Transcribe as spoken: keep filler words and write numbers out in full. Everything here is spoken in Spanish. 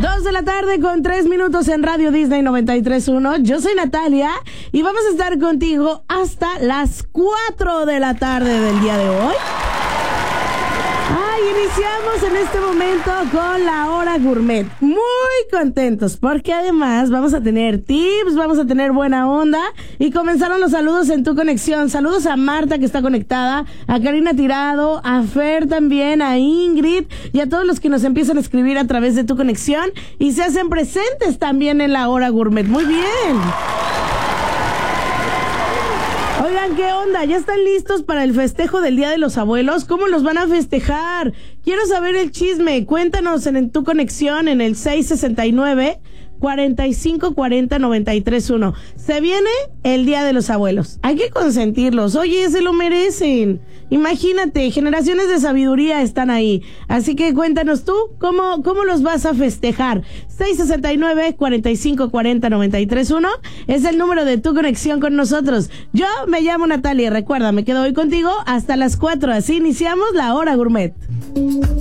Dos de la tarde con tres minutos en Radio Disney noventa y tres punto uno. Yo soy Natalia y vamos a estar contigo hasta las cuatro de la tarde del día de hoy. Ay, iniciamos en este momento con la hora gourmet. Muy contentos porque además vamos a tener tips, vamos a tener buena onda y comenzaron los saludos en Tu Conexión. Saludos a Marta que está conectada, a Karina Tirado, a Fer también, a Ingrid y a todos los que nos empiezan a escribir a través de Tu Conexión y se hacen presentes también en la hora gourmet. Muy bien. Oigan, ¿qué onda? ¿Ya están listos para el festejo del Día de los Abuelos? ¿Cómo los van a festejar? Quiero saber el chisme. Cuéntanos en, en Tu Conexión en el seis sesenta y nueve, cuarenta y cinco cuarenta, noventa y tres uno. Se viene el Día de los Abuelos. Hay que consentirlos. Oye, se lo merecen. Imagínate, generaciones de sabiduría están ahí. Así que cuéntanos tú, ¿cómo, cómo los vas a festejar? seis sesenta y nueve, cuarenta y cinco cuarenta, noventa y tres uno es el número de Tu Conexión con nosotros. Yo me llamo Natalia. Recuerda, me quedo hoy contigo hasta las cuatro. Así iniciamos la hora gourmet.